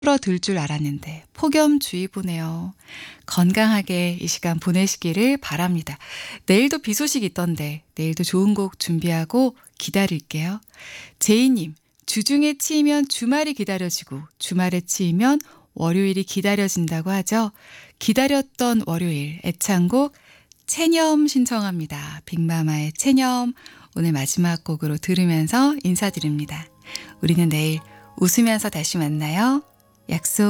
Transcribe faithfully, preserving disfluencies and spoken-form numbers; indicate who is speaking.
Speaker 1: 줄어들 줄 알았는데 폭염주의보네요. 건강하게 이 시간 보내시기를 바랍니다. 내일도 비 소식 있던데 내일도 좋은 곡 준비하고 기다릴게요. 제이님, 주중에 치이면 주말이 기다려지고 주말에 치이면 월요일이 기다려진다고 하죠. 기다렸던 월요일 애창곡 체념 신청합니다. 빅마마의 체념 오늘 마지막 곡으로 들으면서 인사드립니다. 우리는 내일 웃으면서 다시 만나요. 약속.